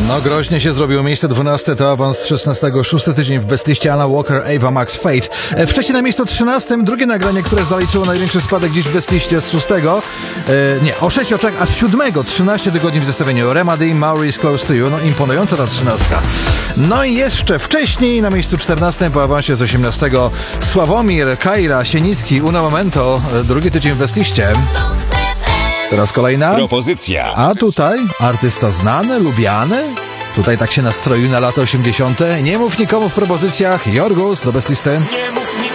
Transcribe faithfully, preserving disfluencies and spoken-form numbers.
No groźnie się zrobiło. Miejsce dwunaste to awans z szesnastego. Szósty tydzień w bestliście Alan Walker, Ava Max, Fate. Wcześniej na miejscu trzynastym drugie nagranie, które zaliczyło największy spadek dziś w bestliście z szóstego. E, nie, o sześć oczek, a z siódmego trzynaście tygodni w zestawieniu. Remedy, Maurice, Close to You. No imponująca ta trzynastka. No i jeszcze wcześniej na miejscu czternastym po awansie z osiemnastego Sławomir, Kajra, Sienicki, Uno Momento. Drugi tydzień w bestliście. Teraz kolejna propozycja. A tutaj artysta znany, lubiany. Tutaj tak się nastroił na lata osiemdziesiąte. Nie mów nikomu w propozycjach. Jorgos do bestlisty. Nie mów